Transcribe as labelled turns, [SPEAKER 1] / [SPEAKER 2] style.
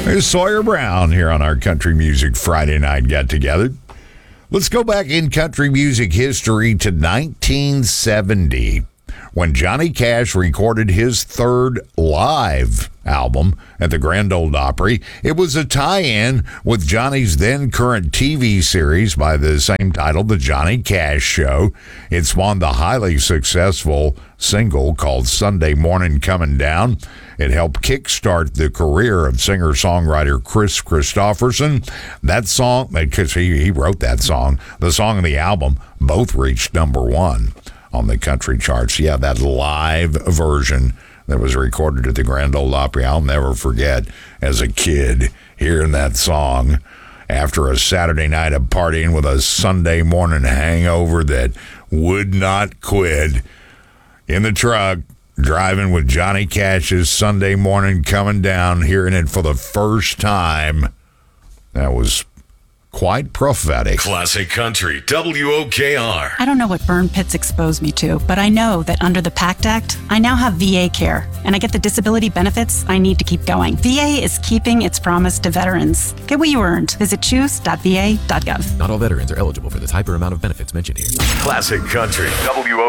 [SPEAKER 1] There's Sawyer Brown here on our Country Music Friday Night Get Together. Let's go back in country music history to 1970 when Johnny Cash recorded his third live album at the Grand Ole Opry. It was a tie-in with Johnny's then current TV series by the same title, The Johnny Cash Show. It spawned the highly successful single called Sunday Morning Coming Down. It helped kickstart the career of singer-songwriter Chris Christopherson. That song, because he wrote that song, the song and the album both reached number one on the country charts. Yeah, that live version that was recorded at the Grand Ole Opry, I'll never forget as a kid hearing that song after a Saturday night of partying with a Sunday morning hangover that would not quit. In the truck, driving with Johnny Cash's Sunday Morning Coming Down, hearing it for the first time. That was quite prophetic.
[SPEAKER 2] Classic Country, WOKR.
[SPEAKER 3] I don't know what burn pits expose me to, but I know that under the PACT Act, I now have VA care, and I get the disability benefits I need to keep going. VA is keeping its promise to veterans. Get what you earned. Visit choose.va.gov.
[SPEAKER 4] Not all veterans are eligible for the type or amount of benefits mentioned here.
[SPEAKER 2] Classic Country, WOKR.